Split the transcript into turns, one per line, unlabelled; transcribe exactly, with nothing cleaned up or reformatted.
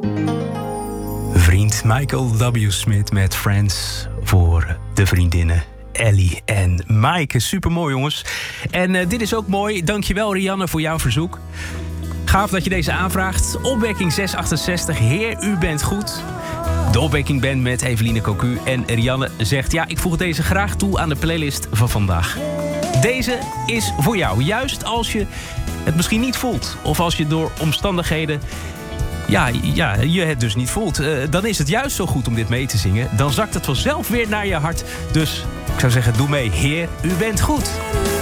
Vriend Michael W. Smith met Friends voor de vriendinnen Ellie en Maaike. Supermooi, jongens. En uh, dit is ook mooi. Dankjewel, Rianne, voor jouw verzoek. Gaaf dat je deze aanvraagt. Opwekking zes achtenzestig. Heer, u bent goed. De Opwekking Band met Eveline Cocu. En Rianne zegt, ja, ik voeg deze graag toe aan de playlist van vandaag. Deze is voor jou. Juist als je het misschien niet voelt. Of als je door omstandigheden... Ja, ja, je het dus niet voelt. Uh, dan is het juist zo goed om dit mee te zingen. Dan zakt het vanzelf weer naar je hart. Dus ik zou zeggen, doe mee. Heer, u bent goed.